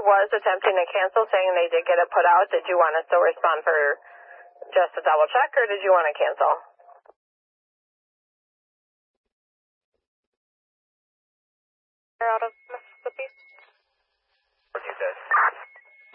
was attempting to cancel, saying they did get it put out. Did you want to still respond for just a double check, or did you want to cancel? Out of